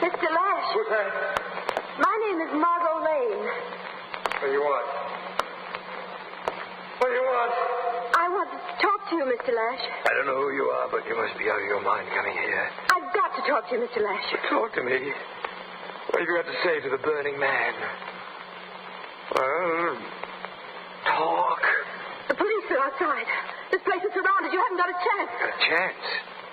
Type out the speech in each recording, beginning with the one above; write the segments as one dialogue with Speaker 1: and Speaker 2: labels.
Speaker 1: Mr. Lash.
Speaker 2: Who's that?
Speaker 1: My name is Margot Lane.
Speaker 2: What do you want? What do you want?
Speaker 1: I want to talk to you, Mr. Lash.
Speaker 2: I don't know who you are, but you must be out of your mind coming here.
Speaker 1: I've got to talk to you, Mr. Lash.
Speaker 2: Talk to me. What have you got to say to the burning man? Well, talk.
Speaker 1: The police are outside. This place is surrounded. You haven't got a chance.
Speaker 2: A chance?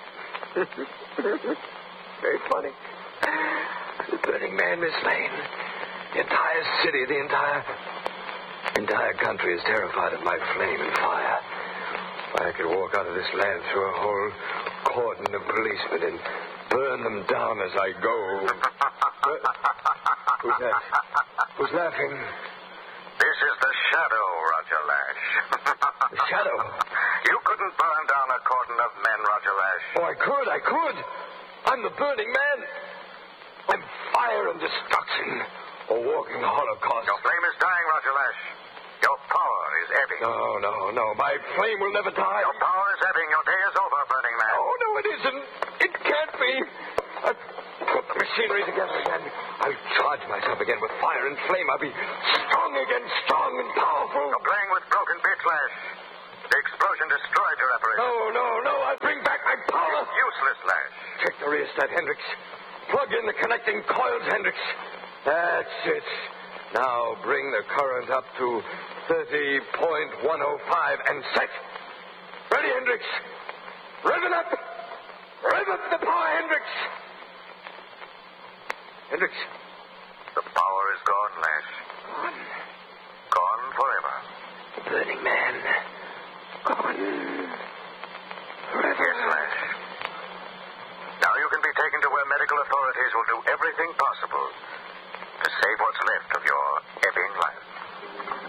Speaker 2: Very funny. The burning man, Miss Lane. The entire city, the entire country is terrified of my flame and fire. If I could walk out of this land through a whole cordon of policemen and burn them down as I go. Who's that? Who's laughing?
Speaker 3: This is the Shadow, Roger Lash.
Speaker 2: The Shadow?
Speaker 3: You couldn't burn down a cordon of men, Roger Lash.
Speaker 2: Oh, I could. I'm the burning man. I'm fire and destruction. A walking holocaust.
Speaker 3: Your flame is dying, Roger Lash. Your power is ebbing.
Speaker 2: No. My flame will never die.
Speaker 3: Your power is ebbing. Your day is over, burning man.
Speaker 2: Oh, no, it isn't. It can't be. I've put the machinery together again. I'll charge myself again with fire and flame. I'll be strong again, strong and powerful.
Speaker 3: You're playing with broken bits, Lash. The explosion destroyed your apparatus.
Speaker 2: No. I'll bring back my power.
Speaker 3: It's useless, Lash.
Speaker 2: Check the rheostat, Hendricks. Plug in the connecting coils, Hendricks. That's it. Now bring the current up to 30.105 and set. Ready, Hendricks? Rev it up. Rev up the power, Hendricks. Hendricks.
Speaker 3: The power is gone, Lash.
Speaker 2: Gone.
Speaker 3: Gone forever.
Speaker 2: The burning man. Gone. Forever.
Speaker 3: Yes, Lash. Now you can be taken to where medical authorities will do everything possible to save what's left of your